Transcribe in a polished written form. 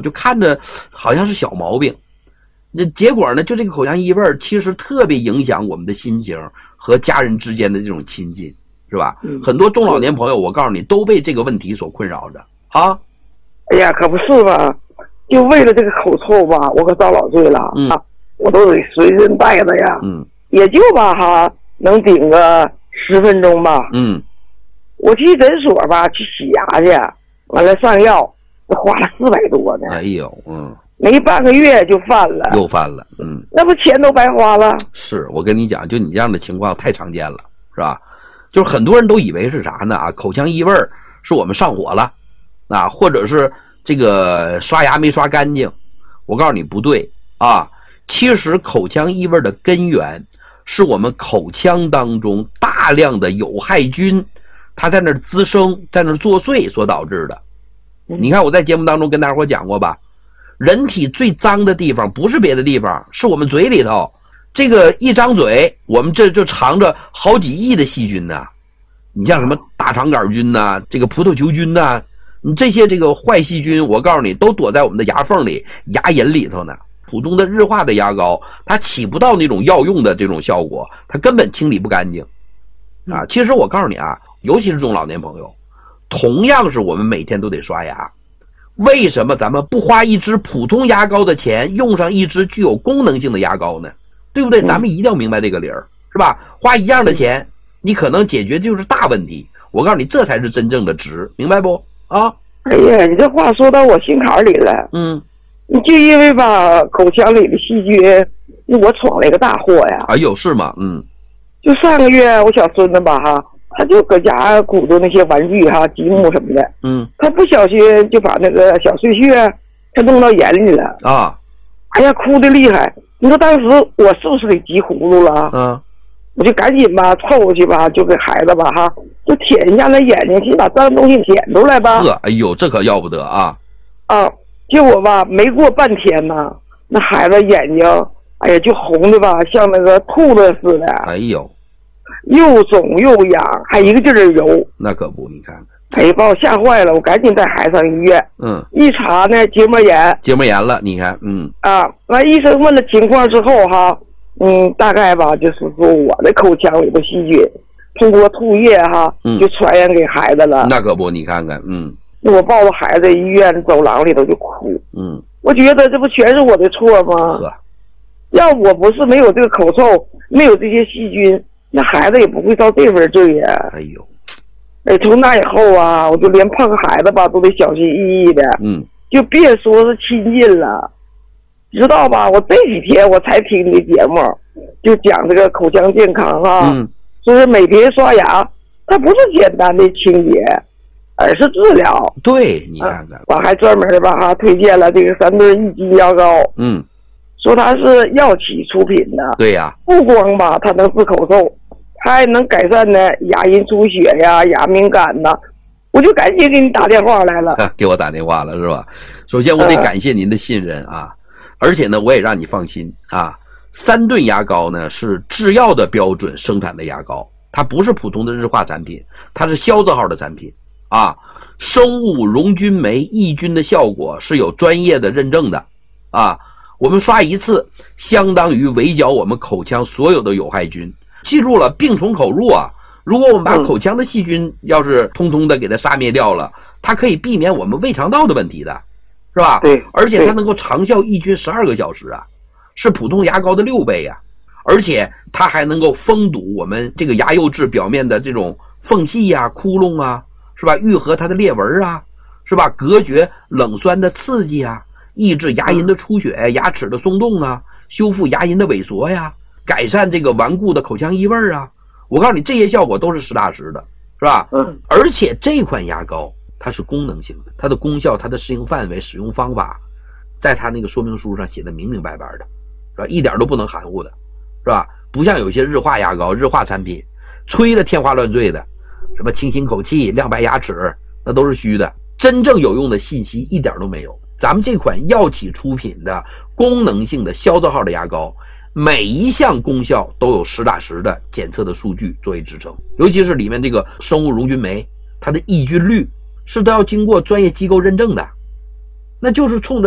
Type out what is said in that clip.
就看着好像是小毛病。那结果呢，就这个口腔异味其实特别影响我们的心情和家人之间的这种亲近，是吧？很多中老年朋友，我告诉你，都被这个问题所困扰着啊。 哎呀，可不是吧？就为了这个口臭吧，我可遭老罪了啊！我都得随身带着呀。也就吧哈，能顶个10分钟吧。我去诊所吧，去洗牙去，完了上药，花了400多呢。 哎呦， 没半个月就犯了， 又犯了， 那不钱都白花了。 是我跟你讲，就你这样的情况太常见了，是吧？就是很多人都以为是啥呢？啊，口腔异味是我们上火了，啊，或者是这个刷牙没刷干净。我告诉你不对啊，其实口腔异味的根源是我们口腔当中大量的有害菌，它在那儿滋生，在那儿作祟所导致的。你看我在节目当中跟大伙讲过吧，人体最脏的地方不是别的地方，是我们嘴里头。这个一张嘴，我们这就藏着好几亿的细菌呢。你像什么大肠杆菌呐，这个葡萄球菌呐，你这些这个坏细菌，我告诉你，都躲在我们的牙缝里、牙龈里头呢。普通的日化的牙膏，它起不到那种药用的这种效果，它根本清理不干净啊。其实我告诉你啊，尤其是中老年朋友，同样是我们每天都得刷牙，为什么咱们不花一支普通牙膏的钱，用上一支具有功能性的牙膏呢？对不对？咱们一定要明白这个理儿，是吧？花一样的钱，你可能解决就是大问题。我告诉你，这才是真正的值，明白不？啊！ 哎呀，你这话说到我心坎里了。你就因为吧，口腔里的细菌，我闯了一个大祸呀。 哎呦，是吗？ 就上个月我小孙子吧哈，他就搁家鼓捣那些玩具哈，积木什么的。他不小心就把那个小碎屑他弄到眼里了啊！ 哎呀，哭得厉害。你说当时我是不是给急葫芦了？我就赶紧吧凑过去吧，就给孩子吧哈，就舔一下那眼睛，先把脏东西舔出来吧。 哎呦，这可要不得啊！ 结果吧，没过半天呢，那孩子眼睛，哎呀，就红的吧，像那个吐了似的。 哎呦， 又肿又痒，还一个劲儿揉。 那可不，你看看。 哎，把我吓坏了，我赶紧带孩子上医院。一查呢，结膜炎。 结膜炎了，你看， 完医生问了情况之后哈，大概吧，就是说我的口腔里的细菌通过吐液哈，就传染给孩子了。 那可不，你看看， 我抱着孩子医院走廊里头就哭。我觉得这不全是我的错吗？要我不是没有这个口臭，没有这些细菌，那孩子也不会遭这份罪呀。 哎呦。 从那以后啊，我就连碰孩子吧都得小心翼翼的，就别说是亲近了，知道吧？我这几天我才听你的节目，就讲这个口腔健康啊，说是每天刷牙，它不是简单的清洁，而是治疗。 对，你看看， 我还专门吧哈推荐了这个3顿1斤牙膏，说它是药企出品的。 对呀， 不光吧它能治口臭，它还能改善呢牙龈出血呀、牙敏感呐。我就赶紧给你打电话来了， 给我打电话了是吧？首先我得感谢您的信任啊，而且呢我也让你放心啊。3顿牙膏呢是制药的标准生产的牙膏，它不是普通的日化产品，它是消字号的产品啊。生物溶菌酶抑菌的效果是有专业的认证的啊。我们刷一次相当于围剿我们口腔所有的有害菌。记住了，病从口入啊！如果我们把口腔的细菌要是通通的给它杀灭掉了，它可以避免我们胃肠道的问题的，是吧？ 对， 而且它能够长效抑菌12个小时啊，是普通牙膏的6倍啊！而且它还能够封堵我们这个牙釉质表面的这种缝隙呀、窟窿啊，是吧？愈合它的裂纹啊，是吧？隔绝冷酸的刺激啊，抑制牙龈的出血、牙齿的松动啊，修复牙龈的萎缩呀。改善这个顽固的口腔异味啊，我告诉你，这些效果都是实打实的，是吧？而且这款牙膏它是功能性的，它的功效、它的适应范围、使用方法，在它那个说明书上写的明明白白的，是吧？一点都不能含糊的，是吧？不像有些日化牙膏、日化产品，吹的天花乱坠的，什么清新口气、亮白牙齿，那都是虚的，真正有用的信息一点都没有。咱们这款药企出品的功能性的消字号的牙膏，每一项功效都有实打实的检测的数据作为支撑，尤其是里面这个生物溶菌酶，它的抑菌率是都要经过专业机构认证的，那就是冲着